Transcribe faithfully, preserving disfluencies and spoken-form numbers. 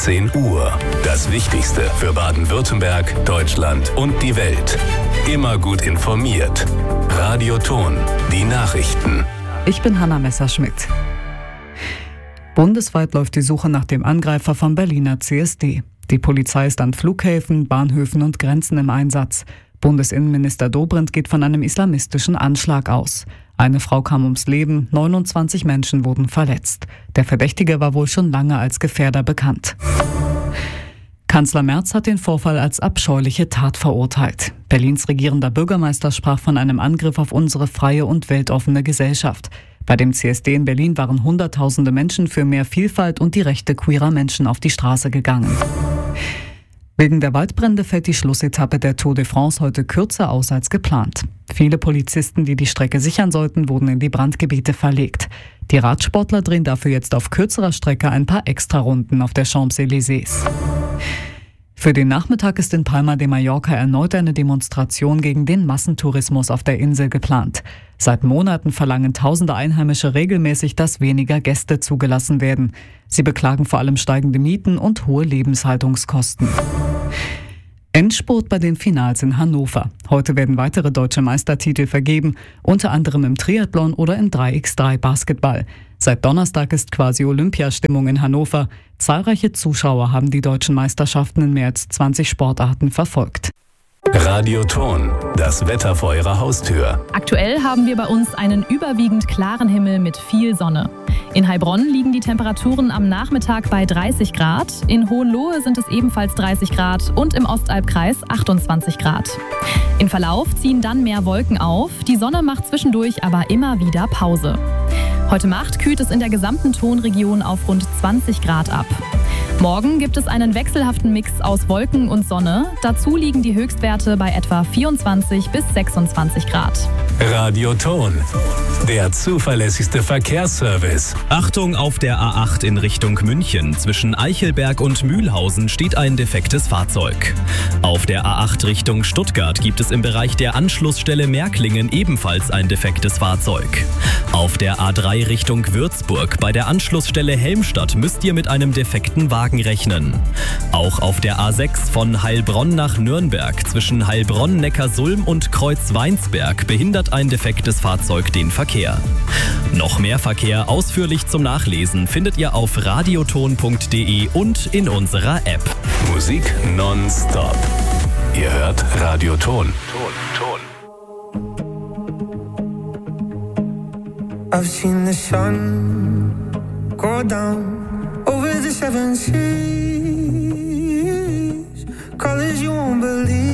achtzehn Uhr. Das Wichtigste für Baden-Württemberg, Deutschland und die Welt. Immer gut informiert. Radio Ton, die Nachrichten. Ich bin Hanna Messerschmidt. Bundesweit läuft die Suche nach dem Angreifer vom Berliner C S D. Die Polizei ist an Flughäfen, Bahnhöfen und Grenzen im Einsatz. Bundesinnenminister Dobrindt geht von einem islamistischen Anschlag aus. Eine Frau kam ums Leben, neunundzwanzig Menschen wurden verletzt. Der Verdächtige war wohl schon lange als Gefährder bekannt. Kanzler Merz hat den Vorfall als abscheuliche Tat verurteilt. Berlins regierender Bürgermeister sprach von einem Angriff auf unsere freie und weltoffene Gesellschaft. Bei dem C S D in Berlin waren Hunderttausende Menschen für mehr Vielfalt und die Rechte queerer Menschen auf die Straße gegangen. Wegen der Waldbrände fällt die Schlussetappe der Tour de France heute kürzer aus als geplant. Viele Polizisten, die die Strecke sichern sollten, wurden in die Brandgebiete verlegt. Die Radsportler drehen dafür jetzt auf kürzerer Strecke ein paar Extrarunden auf der Champs-Élysées. Für den Nachmittag ist in Palma de Mallorca erneut eine Demonstration gegen den Massentourismus auf der Insel geplant. Seit Monaten verlangen tausende Einheimische regelmäßig, dass weniger Gäste zugelassen werden. Sie beklagen vor allem steigende Mieten und hohe Lebenshaltungskosten. Endspurt bei den Finals in Hannover. Heute werden weitere deutsche Meistertitel vergeben, unter anderem im Triathlon oder im drei gegen drei Basketball. Seit Donnerstag ist quasi Olympiastimmung in Hannover. Zahlreiche Zuschauer haben die deutschen Meisterschaften in mehr als zwanzig Sportarten verfolgt. Radio Ton, das Wetter vor Ihrer Haustür. Aktuell haben wir bei uns einen überwiegend klaren Himmel mit viel Sonne. In Heilbronn liegen die Temperaturen am Nachmittag bei dreißig Grad, in Hohenlohe sind es ebenfalls dreißig Grad und im Ostalbkreis achtundzwanzig Grad. Im Verlauf ziehen dann mehr Wolken auf, die Sonne macht zwischendurch aber immer wieder Pause. Heute Nacht kühlt es in der gesamten Tonregion auf rund zwanzig Grad ab. Morgen gibt es einen wechselhaften Mix aus Wolken und Sonne. Dazu liegen die Höchstwerte bei etwa vierundzwanzig bis sechsundzwanzig Grad. Radio Ton, der zuverlässigste Verkehrsservice. Achtung, auf der A acht in Richtung München. Zwischen Eichelberg und Mühlhausen steht ein defektes Fahrzeug. Auf der A acht Richtung Stuttgart gibt es im Bereich der Anschlussstelle Märklingen ebenfalls ein defektes Fahrzeug. Auf der A drei Richtung Würzburg bei der Anschlussstelle Helmstadt müsst ihr mit einem defekten Wagen rechnen. Auch auf der A sechs von Heilbronn nach Nürnberg zwischen Heilbronn, Neckarsulm und Kreuzweinsberg behindert ein defektes Fahrzeug den Verkehr. Noch mehr Verkehr ausführlich zum Nachlesen findet ihr auf radioton punkt de und in unserer App. Musik nonstop. Ihr hört Radio Ton. Ton, Ton. I've seen the sun go down over the seven seas, colors you won't believe.